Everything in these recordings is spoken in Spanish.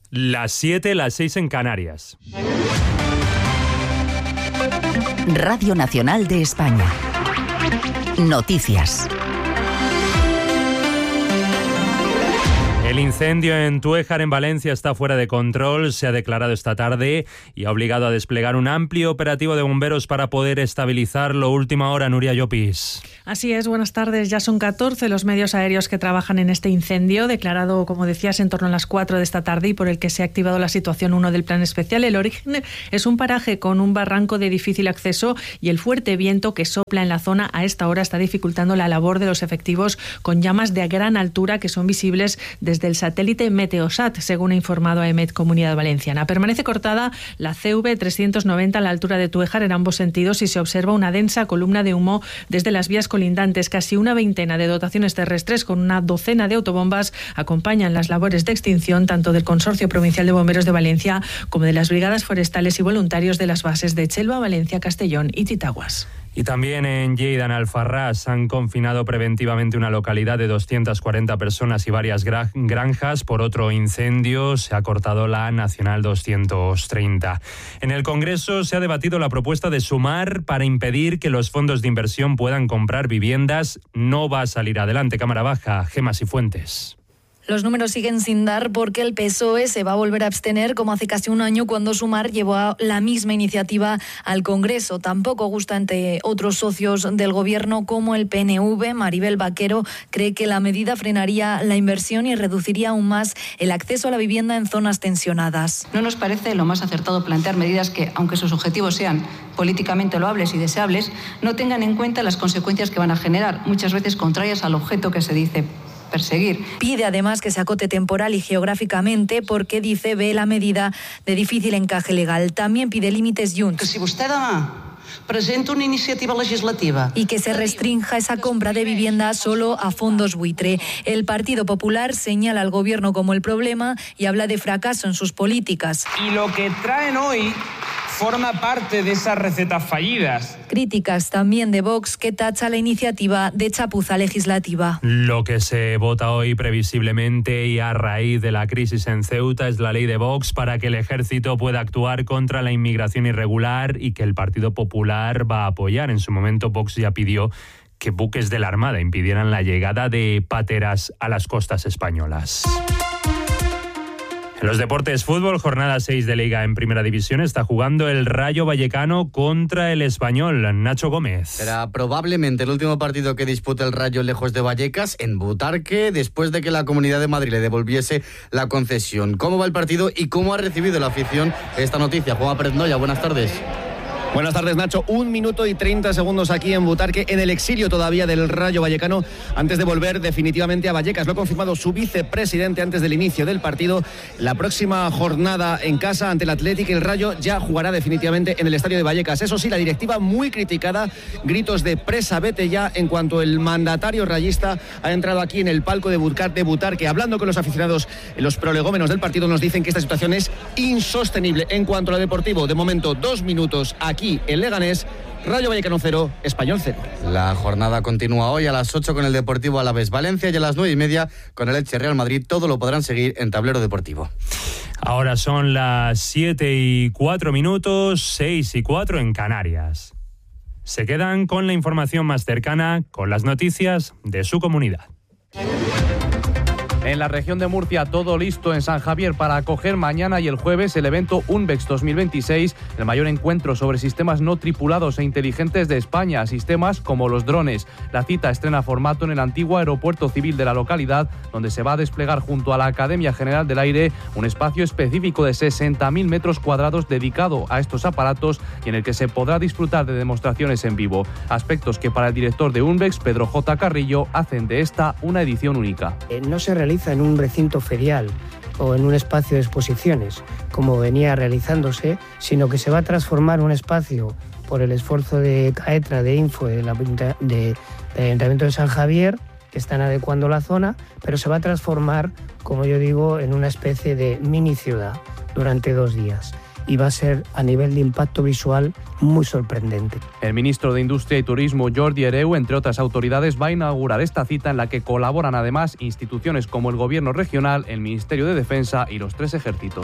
Las 7, las 6 en Canarias. Radio Nacional de España. Noticias. El incendio en Tuéjar, en Valencia, está fuera de control. Se ha declarado esta tarde y ha obligado a desplegar un amplio operativo de bomberos para poder estabilizarlo. Última hora, Nuria Llopis. Así es, buenas tardes. Ya son 14 los medios aéreos que trabajan en este incendio, declarado, como decías, en torno a las 4 de esta tarde y por el que se ha activado la situación 1 del plan especial. El origen es un paraje con un barranco de difícil acceso y el fuerte viento que sopla en la zona a esta hora está dificultando la labor de los efectivos con llamas de gran altura que son visibles desde el satélite Meteosat, según ha informado AEMET Comunidad Valenciana. Permanece cortada la CV 390 a la altura de Tuéjar en ambos sentidos y se observa una densa columna de humo desde las vías colindantes. Casi una veintena de dotaciones terrestres con una docena de autobombas acompañan las labores de extinción tanto del Consorcio Provincial de Bomberos de Valencia como de las brigadas forestales y voluntarios de las bases de Chelva, Valencia, Castellón y Titaguas. Y también en Lleida, en Alfarrás, han confinado preventivamente una localidad de 240 personas y varias granjas. Por otro incendio se ha cortado la Nacional 230. En el Congreso se ha debatido la propuesta de Sumar para impedir que los fondos de inversión puedan comprar viviendas. No va a salir adelante. Cámara Baja, Gemma Cifuentes. Los números siguen sin dar porque el PSOE se va a volver a abstener como hace casi un año cuando Sumar llevó la misma iniciativa al Congreso. Tampoco gusta entre otros socios del Gobierno como el PNV. Maribel Vaquero cree que la medida frenaría la inversión y reduciría aún más el acceso a la vivienda en zonas tensionadas. No nos parece lo más acertado plantear medidas que, aunque sus objetivos sean políticamente loables y deseables, no tengan en cuenta las consecuencias que van a generar, muchas veces contrarias al objeto que se dice perseguir. Pide además que se acote temporal y geográficamente porque, dice, ve la medida de difícil encaje legal. También pide límites Junts. Que si vostè demà presenta una iniciativa legislativa y que se restrinja esa compra de vivienda solo a fondos buitre. El Partido Popular señala al Gobierno como el problema y habla de fracaso en sus políticas. Y lo que traen hoy forma parte de esas recetas fallidas. Críticas también de Vox, que tacha la iniciativa de chapuza legislativa. Lo que se vota hoy previsiblemente y a raíz de la crisis en Ceuta es la ley de Vox para que el ejército pueda actuar contra la inmigración irregular y que el Partido Popular va a apoyar. En su momento Vox ya pidió que buques de la Armada impidieran la llegada de pateras a las costas españolas. En los deportes, fútbol, jornada 6 de Liga en Primera División. Está jugando el Rayo Vallecano contra el Español. Nacho Gómez. Será probablemente el último partido que dispute el Rayo lejos de Vallecas, en Butarque, después de que la Comunidad de Madrid le devolviese la concesión. ¿Cómo va el partido y cómo ha recibido la afición esta noticia? Juan Pérez Noya, buenas tardes. Buenas tardes, Nacho. 1 minuto y 30 segundos aquí en Butarque, en el exilio todavía del Rayo Vallecano, antes de volver definitivamente a Vallecas. Lo ha confirmado su vicepresidente antes del inicio del partido. La próxima jornada en casa ante el Athletic, el Rayo ya jugará definitivamente en el estadio de Vallecas. Eso sí, la directiva muy criticada, gritos de presa, vete ya, en cuanto el mandatario rayista ha entrado aquí en el palco de Butarque. Hablando con los aficionados, los prolegómenos del partido nos dicen que esta situación es insostenible. En cuanto a lo deportivo, de momento 2 minutos aquí en Leganés, Rayo Vallecano 0, Español 0. La jornada continúa hoy a las 8 con el Deportivo Alavés Valencia y a las 9:30 con el Elche Real Madrid. Todo lo podrán seguir en Tablero Deportivo. Ahora son las 7:04, 6:04 en Canarias. Se quedan con la información más cercana, con las noticias de su comunidad. En la región de Murcia, todo listo en San Javier para acoger mañana y el jueves el evento UNBEX 2026, el mayor encuentro sobre sistemas no tripulados e inteligentes de España, sistemas como los drones. La cita estrena formato en el antiguo aeropuerto civil de la localidad, donde se va a desplegar junto a la Academia General del Aire un espacio específico de 60.000 metros cuadrados dedicado a estos aparatos y en el que se podrá disfrutar de demostraciones en vivo. Aspectos que para el director de UNBEX, Pedro J. Carrillo, hacen de esta una edición única. No se realiza en un recinto ferial o en un espacio de exposiciones, como venía realizándose, sino que se va a transformar un espacio por el esfuerzo de CAETRA, de Info, del Ayuntamiento de San Javier, que están adecuando la zona, pero se va a transformar, como yo digo, en una especie de mini ciudad durante 2 días. y va a ser a nivel de impacto visual muy sorprendente. El ministro de Industria y Turismo, Jordi Hereu, entre otras autoridades, va a inaugurar esta cita en la que colaboran además instituciones como el Gobierno regional, el Ministerio de Defensa y los 3 ejércitos.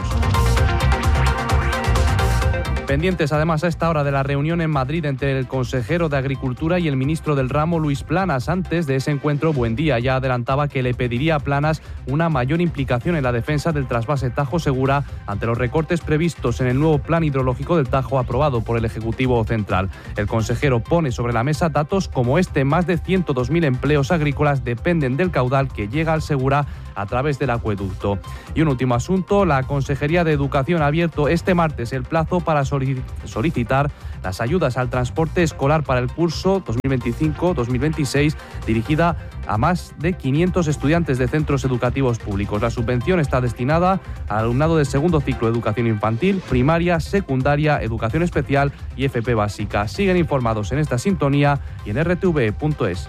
Pendientes además a esta hora de la reunión en Madrid entre el consejero de Agricultura y el ministro del ramo, Luis Planas. Antes de ese encuentro, Buendía ya adelantaba que le pediría a Planas una mayor implicación en la defensa del trasvase Tajo Segura ante los recortes previstos en el nuevo plan hidrológico del Tajo aprobado por el Ejecutivo Central. El consejero pone sobre la mesa datos como este: más de 102.000 empleos agrícolas dependen del caudal que llega al Segura a través del acueducto. Y un último asunto: la Consejería de Educación ha abierto este martes el plazo para solicitar las ayudas al transporte escolar para el curso 2025-2026, dirigida a más de 500 estudiantes de centros educativos públicos. La subvención está destinada al alumnado del segundo ciclo de educación infantil, primaria, secundaria, educación especial y FP básica. Siguen informados en esta sintonía y en rtv.es.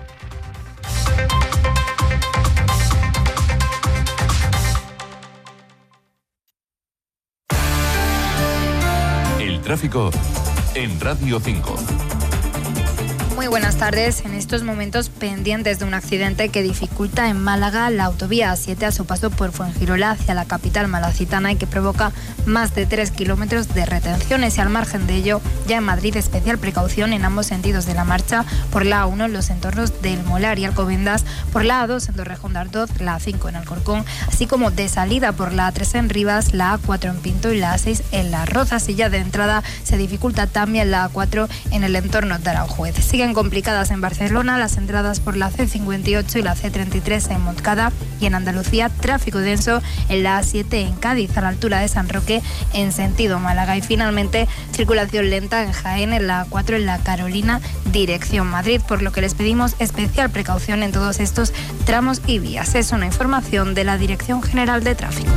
Tráfico en Radio 5. Muy buenas tardes. En estos momentos pendientes de un accidente que dificulta en Málaga la autovía A7 a su paso por Fuengirola hacia la capital malacitana y que provoca más de 3 kilómetros de retenciones. Y al margen de ello, ya en Madrid, especial precaución en ambos sentidos de la marcha, por la A1 en los entornos del Molar y Alcobendas, por la A2 en Torrejón de Ardoz, la A5 en Alcorcón, así como de salida por la A3 en Rivas, la A4 en Pinto y la A6 en Las Rozas. Y ya de entrada se dificulta también la A4 en el entorno de Aranjuez. Siguen complicadas en Barcelona las entradas por la C58 y la C33 en Montcada, y en Andalucía tráfico denso en la A7 en Cádiz a la altura de San Roque en sentido Málaga, y finalmente circulación lenta en Jaén en la A4 en la Carolina dirección Madrid, por lo que les pedimos especial precaución en todos estos tramos y vías. Es una información de la Dirección General de Tráfico.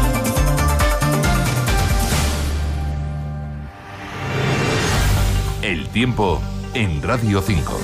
El tiempo en Radio 5.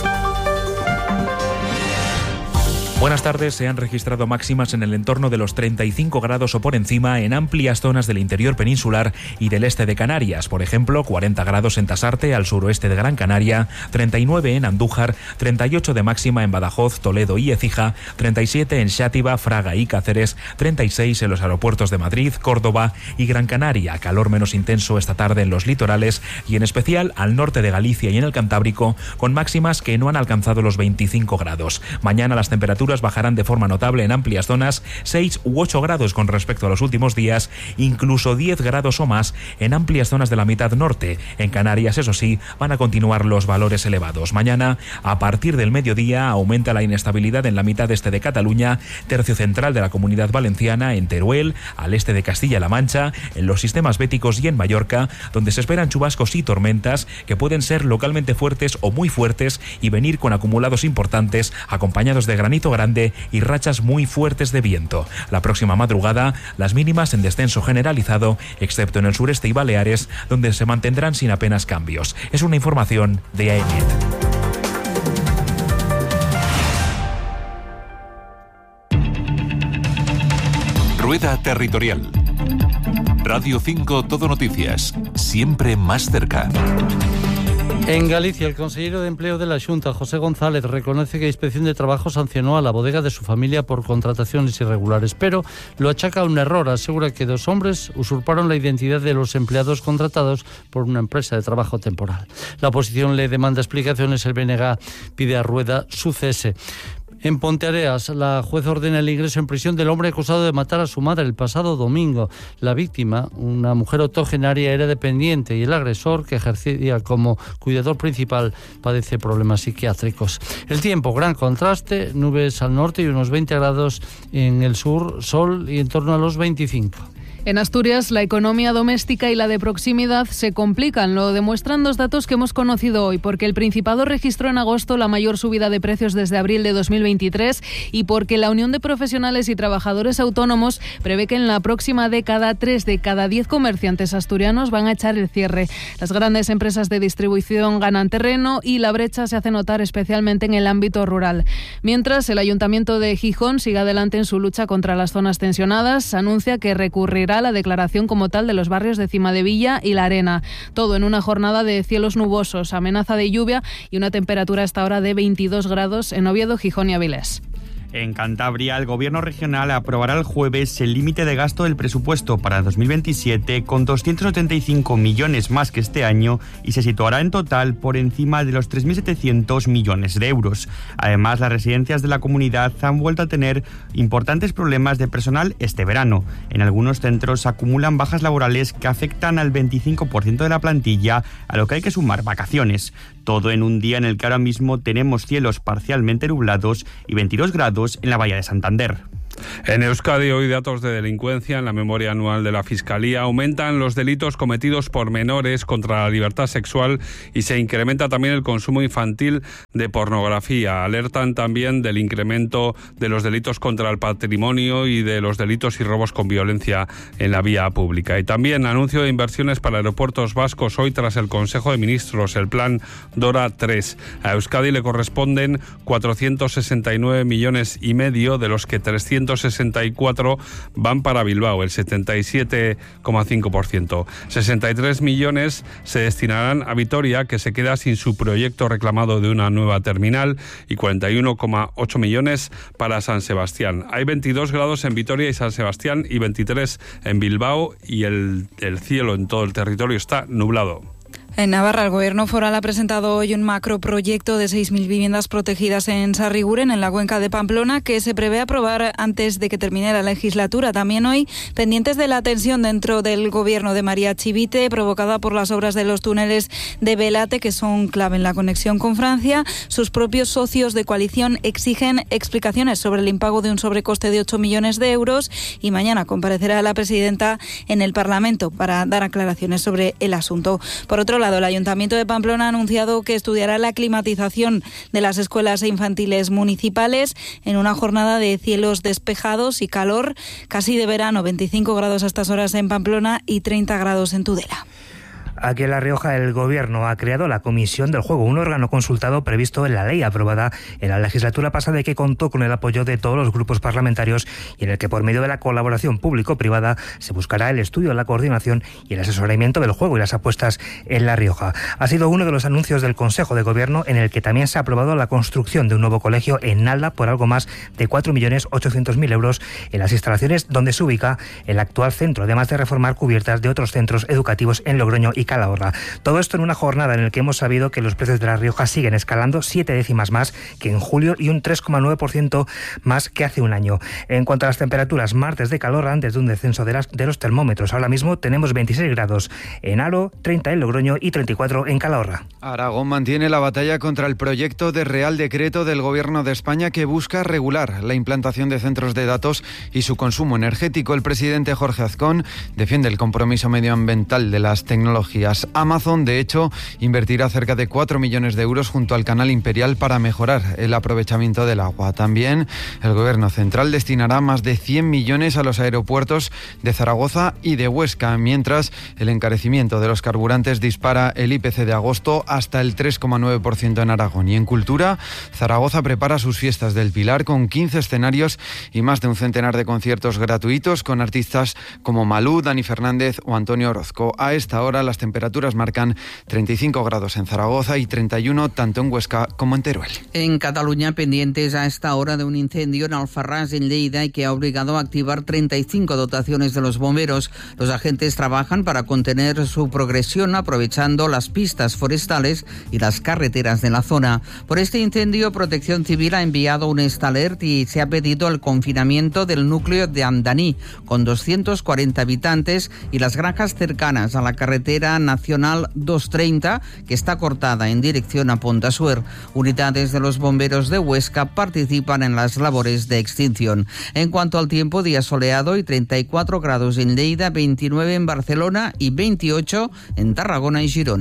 Buenas tardes. Se han registrado máximas en el entorno de los 35 grados o por encima en amplias zonas del interior peninsular y del este de Canarias. Por ejemplo, 40 grados en Tasarte, al suroeste de Gran Canaria, 39 en Andújar, 38 de máxima en Badajoz, Toledo y Écija, 37 en Xátiva, Fraga y Cáceres, 36 en los aeropuertos de Madrid, Córdoba y Gran Canaria. Calor menos intenso esta tarde en los litorales y en especial al norte de Galicia y en el Cantábrico, con máximas que no han alcanzado los 25 grados. Mañana las temperaturas bajarán de forma notable en amplias zonas, 6 u 8 grados con respecto a los últimos días, incluso 10 grados o más en amplias zonas de la mitad norte. En Canarias, eso sí, van a continuar los valores elevados. Mañana, a partir del mediodía, aumenta la inestabilidad en la mitad este de Cataluña, tercio central de la Comunidad Valenciana, en Teruel, al este de Castilla-La Mancha, en los sistemas béticos y en Mallorca, donde se esperan chubascos y tormentas que pueden ser localmente fuertes o muy fuertes y venir con acumulados importantes, acompañados de granizo grande y rachas muy fuertes de viento. La próxima madrugada, las mínimas en descenso generalizado, excepto en el sureste y Baleares, donde se mantendrán sin apenas cambios. Es una información de AEMET. Rueda Territorial. Radio 5 Todo Noticias, siempre más cerca. En Galicia, el consejero de Empleo de la Xunta, José González, reconoce que la Inspección de Trabajo sancionó a la bodega de su familia por contrataciones irregulares, pero lo achaca a un error. Asegura que 2 hombres usurparon la identidad de los empleados contratados por una empresa de trabajo temporal. La oposición le demanda explicaciones, el BNG pide a Rueda su cese. En Ponteareas, la juez ordena el ingreso en prisión del hombre acusado de matar a su madre el pasado domingo. La víctima, una mujer octogenaria, era dependiente y el agresor, que ejercía como cuidador principal, padece problemas psiquiátricos. El tiempo, gran contraste, nubes al norte y unos 20 grados en el sur, sol y en torno a los 25. En Asturias, la economía doméstica y la de proximidad se complican. Lo demuestran 2 datos que hemos conocido hoy, porque el Principado registró en agosto la mayor subida de precios desde abril de 2023 y porque la Unión de Profesionales y Trabajadores Autónomos prevé que en la próxima década 3 de cada 10 comerciantes asturianos van a echar el cierre. Las grandes empresas de distribución ganan terreno y la brecha se hace notar especialmente en el ámbito rural. Mientras, el Ayuntamiento de Gijón sigue adelante en su lucha contra las zonas tensionadas, anuncia que recurrirá será la declaración como tal de los barrios de Cimadevilla y La Arena. Todo en una jornada de cielos nubosos, amenaza de lluvia y una temperatura hasta ahora de 22 grados en Oviedo, Gijón y Avilés. En Cantabria, el Gobierno regional aprobará el jueves el límite de gasto del presupuesto para 2027 con 275 millones más que este año y se situará en total por encima de los 3.700 millones de euros. Además, las residencias de la comunidad han vuelto a tener importantes problemas de personal este verano. En algunos centros acumulan bajas laborales que afectan al 25% de la plantilla, a lo que hay que sumar vacaciones. Todo en un día en el que ahora mismo tenemos cielos parcialmente nublados y 22 grados en la Bahía de Santander. En Euskadi hoy datos de delincuencia. En la memoria anual de la Fiscalía aumentan los delitos cometidos por menores contra la libertad sexual y se incrementa también el consumo infantil de pornografía. Alertan también del incremento de los delitos contra el patrimonio y de los delitos y robos con violencia en la vía pública. Y también anuncio de inversiones para aeropuertos vascos hoy tras el Consejo de Ministros, el plan DORA 3. A Euskadi le corresponden 469,5 millones, de los que 364 van para Bilbao, el 77,5%. 63 millones se destinarán a Vitoria, que se queda sin su proyecto reclamado de una nueva terminal, y 41,8 millones para San Sebastián. Hay 22 grados en Vitoria y San Sebastián y 23 en Bilbao, y el cielo en todo el territorio está nublado. En Navarra, el Gobierno foral ha presentado hoy un macroproyecto de 6.000 viviendas protegidas en Sarriguren, en la cuenca de Pamplona, que se prevé aprobar antes de que termine la legislatura. También hoy, pendientes de la tensión dentro del Gobierno de María Chivite, provocada por las obras de los túneles de Belate, que son clave en la conexión con Francia. Sus propios socios de coalición exigen explicaciones sobre el impago de un sobrecoste de 8 millones de euros y mañana comparecerá la presidenta en el Parlamento para dar aclaraciones sobre el asunto. Por otro lado, el Ayuntamiento de Pamplona ha anunciado que estudiará la climatización de las escuelas infantiles municipales en una jornada de cielos despejados y calor casi de verano, 25 grados a estas horas en Pamplona y 30 grados en Tudela. Aquí en La Rioja el Gobierno ha creado la Comisión del Juego, un órgano consultado previsto en la ley aprobada en la legislatura pasada y que contó con el apoyo de todos los grupos parlamentarios y en el que por medio de la colaboración público-privada se buscará el estudio, la coordinación y el asesoramiento del juego y las apuestas en La Rioja. Ha sido uno de los anuncios del Consejo de Gobierno en el que también se ha aprobado la construcción de un nuevo colegio en Nalda por algo más de 4.800.000 euros en las instalaciones donde se ubica el actual centro, además de reformar cubiertas de otros centros educativos en Logroño y Calahorra. Todo esto en una jornada en la que hemos sabido que los precios de La Rioja siguen escalando 7 décimas más que en julio y un 3,9% más que hace un año. En cuanto a las temperaturas, martes de calor antes de un descenso de los termómetros. Ahora mismo tenemos 26 grados en Aro, 30 en Logroño y 34 en Calahorra. Aragón mantiene la batalla contra el proyecto de Real Decreto del Gobierno de España que busca regular la implantación de centros de datos y su consumo energético. El presidente Jorge Azcón defiende el compromiso medioambiental de las tecnologías. Amazon, de hecho, invertirá cerca de 4 millones de euros junto al Canal Imperial para mejorar el aprovechamiento del agua. También el Gobierno central destinará más de 100 millones a los aeropuertos de Zaragoza y de Huesca, mientras el encarecimiento de los carburantes dispara el IPC de agosto hasta el 3,9% en Aragón. Y en cultura, Zaragoza prepara sus fiestas del Pilar con 15 escenarios y más de un centenar de conciertos gratuitos con artistas como Malú, Dani Fernández o Antonio Orozco. A esta hora las temperaturas marcan 35 grados en Zaragoza y 31 tanto en Huesca como en Teruel. En Cataluña, pendientes a esta hora de un incendio en Alfarrás, en Lleida, y que ha obligado a activar 35 dotaciones de los bomberos. Los agentes trabajan para contener su progresión aprovechando las pistas forestales y las carreteras de la zona. Por este incendio, Protección Civil ha enviado un Estalert y se ha pedido el confinamiento del núcleo de Andaní, con 240 habitantes, y las granjas cercanas a la carretera nacional 230, que está cortada en dirección a Pontasuer. Unidades de los bomberos de Huesca participan en las labores de extinción. En cuanto al tiempo, día soleado y 34 grados en Lleida, 29 en Barcelona y 28 en Tarragona y Girona.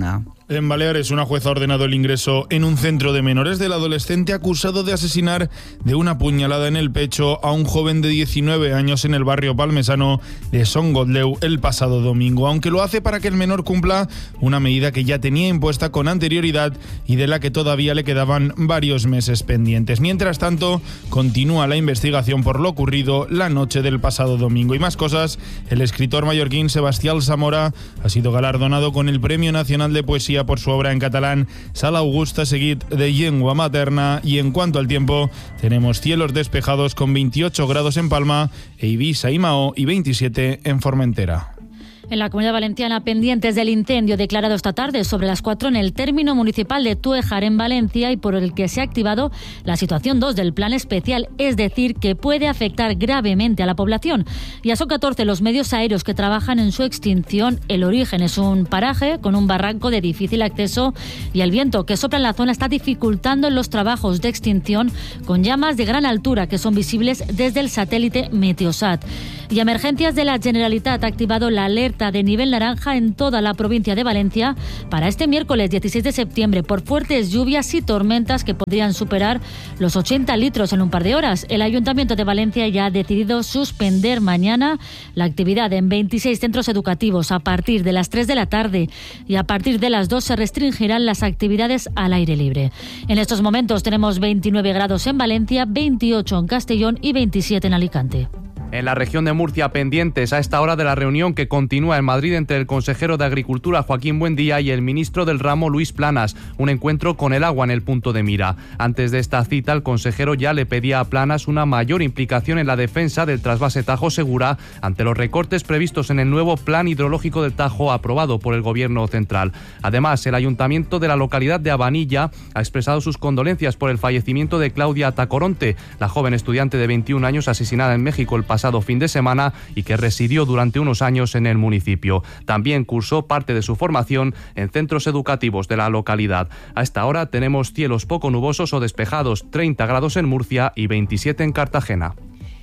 En Baleares, una jueza ha ordenado el ingreso en un centro de menores del adolescente acusado de asesinar de una puñalada en el pecho a un joven de 19 años en el barrio palmesano de Son Gotleu el pasado domingo, aunque lo hace para que el menor cumpla una medida que ya tenía impuesta con anterioridad y de la que todavía le quedaban varios meses pendientes. Mientras tanto, continúa la investigación por lo ocurrido la noche del pasado domingo. Y más cosas, el escritor mallorquín Sebastián Zamora ha sido galardonado con el Premio Nacional de Poesía por su obra en catalán Sala Augusta seguit de Llengua Materna. Y en cuanto al tiempo, tenemos cielos despejados con 28 grados en Palma, e Ibiza y Mahó y 27 en Formentera. En la Comunidad Valenciana, pendientes del incendio declarado esta tarde sobre las 4 en el término municipal de Tuéjar, en Valencia, y por el que se ha activado la situación 2 del plan especial, es decir, que puede afectar gravemente a la población. Ya son 14 los medios aéreos que trabajan en su extinción. El origen es un paraje con un barranco de difícil acceso y el viento que sopla en la zona está dificultando los trabajos de extinción, con llamas de gran altura que son visibles desde el satélite Meteosat. Y Emergencias de la Generalitat ha activado la alerta de nivel naranja en toda la provincia de Valencia para este miércoles 16 de septiembre por fuertes lluvias y tormentas que podrían superar los 80 litros en un par de horas. El Ayuntamiento de Valencia ya ha decidido suspender mañana la actividad en 26 centros educativos a partir de las 3 de la tarde, y a partir de las 2 se restringirán las actividades al aire libre. En estos momentos tenemos 29 grados en Valencia, 28 en Castellón y 27 en Alicante. En la región de Murcia, pendientes a esta hora de la reunión que continúa en Madrid entre el consejero de Agricultura, Joaquín Buendía, y el ministro del ramo, Luis Planas, un encuentro con el agua en el punto de mira. Antes de esta cita, el consejero ya le pedía a Planas una mayor implicación en la defensa del trasvase Tajo Segura ante los recortes previstos en el nuevo plan hidrológico del Tajo aprobado por el Gobierno central. Además, el ayuntamiento de la localidad de Abanilla ha expresado sus condolencias por el fallecimiento de Claudia Tacoronte, la joven estudiante de 21 años asesinada en México el pasado fin de semana y que residió durante unos años en el municipio. También cursó parte de su formación en centros educativos de la localidad. A esta hora tenemos cielos poco nubosos o despejados, 30 grados en Murcia y 27 en Cartagena.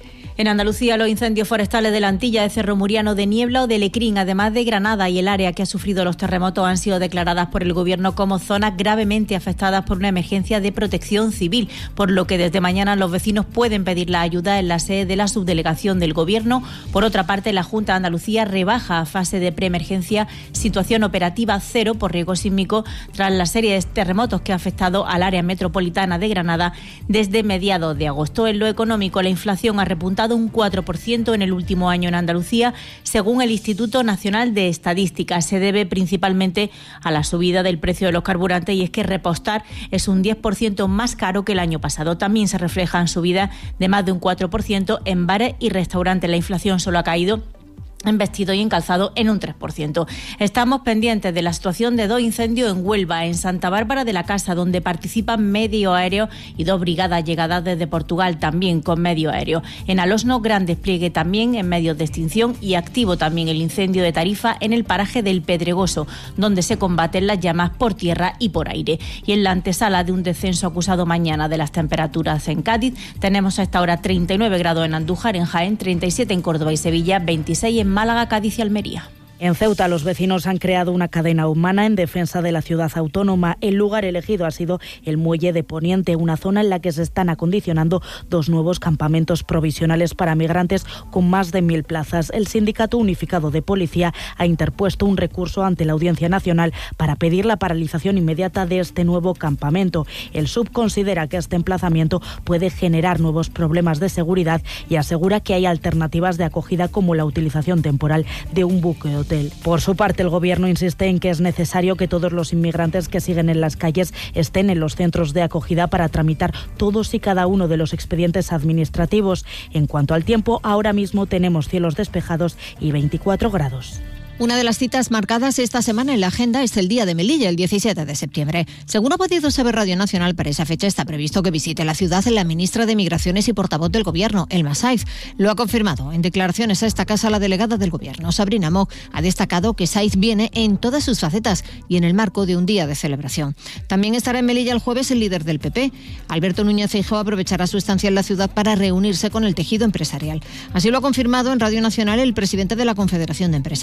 En Andalucía, los incendios forestales de la Antilla, de Cerro Muriano, de Niebla o de Lecrín, además de Granada y el área que ha sufrido los terremotos, han sido declaradas por el Gobierno como zonas gravemente afectadas por una emergencia de protección civil, por lo que desde mañana los vecinos pueden pedir la ayuda en la sede de la subdelegación del Gobierno. Por otra parte, la Junta de Andalucía rebaja a fase de preemergencia situación operativa 0 por riesgo sísmico tras la serie de terremotos que ha afectado al área metropolitana de Granada desde mediados de agosto. En lo económico, la inflación ha repuntado un 4% en el último año en Andalucía, según el Instituto Nacional de Estadística. Se debe principalmente a la subida del precio de los carburantes, y es que repostar es un 10% más caro que el año pasado. También se refleja en subida de más de un 4% en bares y restaurantes. La inflación solo ha caído en vestido y en calzado en un 3%. Estamos pendientes de la situación de 2 incendios en Huelva, en Santa Bárbara de la Casa, donde participan medio aéreo y 2 brigadas llegadas desde Portugal, también con medio aéreo. En Alosno, gran despliegue también en medios de extinción, y activo también el incendio de Tarifa en el paraje del Pedregoso, donde se combaten las llamas por tierra y por aire. Y en la antesala de un descenso acusado mañana de las temperaturas en Cádiz, tenemos a esta hora 39 grados en Andújar, en Jaén, 37 en Córdoba y Sevilla, 26 en Málaga, Cádiz y Almería. En Ceuta, los vecinos han creado una cadena humana en defensa de la ciudad autónoma. El lugar elegido ha sido el Muelle de Poniente, una zona en la que se están acondicionando 2 nuevos campamentos provisionales para migrantes con más de 1.000 plazas. El Sindicato Unificado de Policía ha interpuesto un recurso ante la Audiencia Nacional para pedir la paralización inmediata de este nuevo campamento. El SUB considera que este emplazamiento puede generar nuevos problemas de seguridad y asegura que hay alternativas de acogida, como la utilización temporal de un buque hotel. Por su parte, el Gobierno insiste en que es necesario que todos los inmigrantes que siguen en las calles estén en los centros de acogida para tramitar todos y cada uno de los expedientes administrativos. En cuanto al tiempo, ahora mismo tenemos cielos despejados y 24 grados. Una de las citas marcadas esta semana en la agenda es el Día de Melilla, el 17 de septiembre. Según ha podido saber Radio Nacional, para esa fecha está previsto que visite la ciudad la ministra de Migraciones y portavoz del Gobierno, Elma Saiz. Lo ha confirmado en declaraciones a esta casa la delegada del Gobierno, Sabrina Mock. Ha destacado que Saiz viene en todas sus facetas y en el marco de un día de celebración. También estará en Melilla el jueves el líder del PP. Alberto Núñez Feijóo aprovechará su estancia en la ciudad para reunirse con el tejido empresarial. Así lo ha confirmado en Radio Nacional el presidente de la Confederación de Empresarios.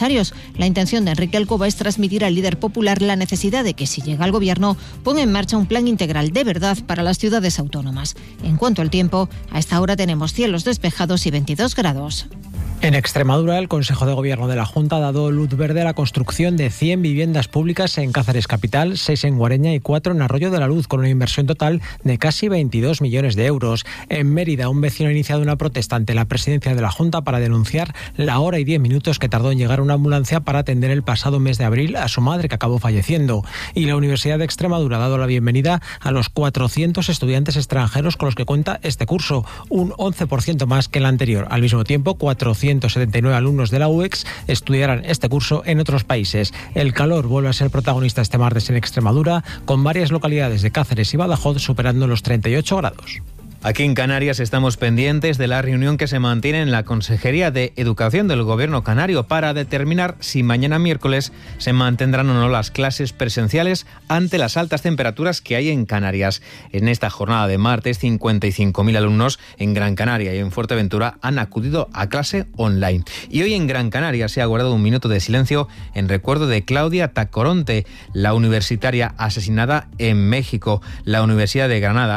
La intención de Enrique Alcoba es transmitir al líder popular la necesidad de que, si llega al gobierno, ponga en marcha un plan integral de verdad para las ciudades autónomas. En cuanto al tiempo, a esta hora tenemos cielos despejados y 22 grados. En Extremadura, el Consejo de Gobierno de la Junta ha dado luz verde a la construcción de 100 viviendas públicas en Cáceres capital, 6 en Guareña y 4 en Arroyo de la Luz, con una inversión total de casi 22 millones de euros. En Mérida, un vecino ha iniciado una protesta ante la presidencia de la Junta para denunciar la hora y 10 minutos que tardó en llegar una ambulancia para atender el pasado mes de abril a su madre, que acabó falleciendo. Y la Universidad de Extremadura ha dado la bienvenida a los 400 estudiantes extranjeros con los que cuenta este curso, un 11% más que el anterior. Al mismo tiempo, 479 alumnos de la UEX estudiarán este curso en otros países. El calor vuelve a ser protagonista este martes en Extremadura, con varias localidades de Cáceres y Badajoz superando los 38 grados. Aquí en Canarias estamos pendientes de la reunión que se mantiene en la Consejería de Educación del Gobierno canario para determinar si mañana miércoles se mantendrán o no las clases presenciales ante las altas temperaturas que hay en Canarias. En esta jornada de martes, 55.000 alumnos en Gran Canaria y en Fuerteventura han acudido a clase online. Y hoy en Gran Canaria se ha guardado un minuto de silencio en recuerdo de Claudia Tacoronte, la universitaria asesinada en México. La Universidad de Granada